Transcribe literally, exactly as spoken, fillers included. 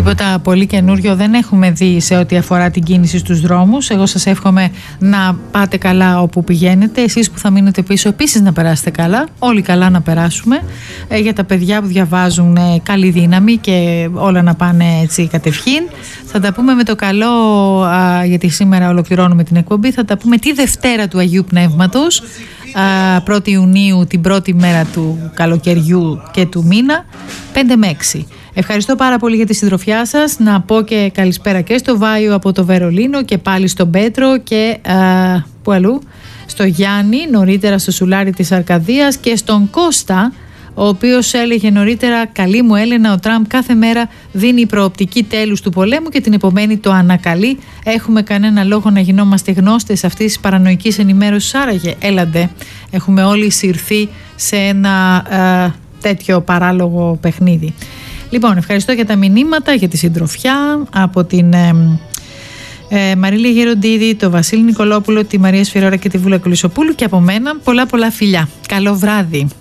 Τίποτα πολύ καινούριο δεν έχουμε δει σε ό,τι αφορά την κίνηση στους δρόμους. Εγώ σας εύχομαι να πάτε καλά όπου πηγαίνετε. Εσείς που θα μείνετε πίσω επίσης να περάσετε καλά. Όλοι καλά να περάσουμε. Ε, για τα παιδιά που διαβάζουν, ε, καλή δύναμη και όλα να πάνε έτσι κατευχήν. Θα τα πούμε με το καλό, α, γιατί σήμερα ολοκληρώνουμε την εκπομπή. Θα τα πούμε τη Δευτέρα του Αγίου Πνεύματος, πρώτη Ιουνίου, την πρώτη μέρα του καλοκαιριού και του μήνα, πέντε με έξι. Ευχαριστώ πάρα πολύ για τη συντροφιά σας. Να πω και καλησπέρα και στο Βάιο από το Βερολίνο και πάλι στον Πέτρο και α, που αλλού, στο Γιάννη, νωρίτερα στο Σουλάρι της Αρκαδίας, και στον Κώστα, ο οποίος έλεγε νωρίτερα: καλή μου Έλενα, ο Τραμπ κάθε μέρα δίνει προοπτική τέλους του πολέμου και την επομένη το ανακαλεί. Έχουμε κανένα λόγο να γινόμαστε γνώστες αυτής της παρανοϊκής ενημέρωσης? Άραγε, έλαντε, έχουμε όλοι συρθεί σε ένα ε, τέτοιο παράλογο παιχνίδι. Λοιπόν, ευχαριστώ για τα μηνύματα, για τη συντροφιά από την ε, ε, Μαρίλη Γεροντίδη, το Βασίλη Νικολόπουλο, τη Μαρία Σφυρώρα και τη Βούλα Κουλισσοπούλου, και από μένα πολλά πολλά φιλιά. Καλό βράδυ.